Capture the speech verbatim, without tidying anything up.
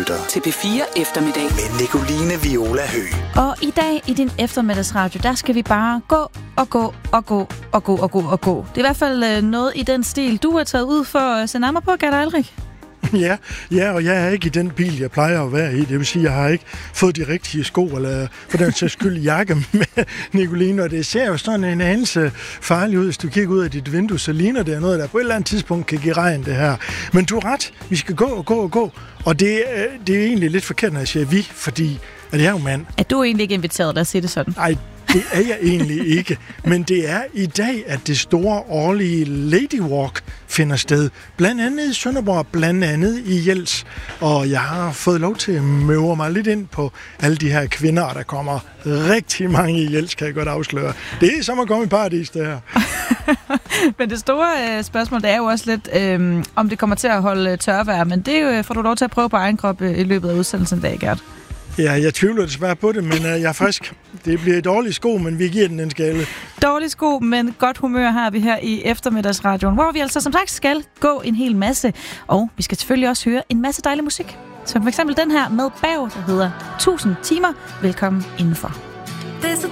lytter til P fire Eftermiddag med Nicoline Viola Høgh. Og i dag i din eftermiddagsradio, der skal vi bare gå og gå og gå og gå og gå og gå. Det er i hvert fald øh, noget i den stil, du har taget ud for at se nærmere på, Gert Eilrik. Ja, ja, og jeg er ikke i den bil, jeg plejer at være i. Det vil sige, jeg har ikke fået de rigtige sko, eller for den sags skyld jakke med, Nicoline. Og det ser jo sådan en anelse farligt ud. Hvis du kigger ud af dit vindue, så ligner det noget, der på et eller andet tidspunkt kan give regn, det her. Men du har ret. Vi skal gå og gå og gå. Og det, det er egentlig lidt forkert, når jeg siger vi, fordi at jeg er jo mand. Er du egentlig ikke inviteret, lad os sige det sådan? Nej, det er jeg egentlig ikke. Men det er i dag, at det store årlige Lady Walk finder sted. Blandt andet i Sønderborg, blandt andet i Jels. Og jeg har fået lov til at møve mig lidt ind på alle de her kvinder, og der kommer rigtig mange i Jels, kan jeg godt afsløre. Det er som at komme i paradis, det her. Men det store øh, spørgsmål, det er jo også lidt, øh, om det kommer til at holde tørvejr. Men det er jo, får du lov til at prøve på egen krop øh, i løbet af udsendelsen i dag, Gert. Ja, jeg tvivler desværre på det, men uh, jeg er frisk. Det bliver et dårligt sko, men vi giver den en skalle. Dårlig sko, men godt humør har vi her i eftermiddagsradioen, hvor vi altså som sagt skal gå en hel masse. Og vi skal selvfølgelig også høre en masse dejlig musik. Som for eksempel den her med Bav, der hedder tusind timer. Velkommen indenfor.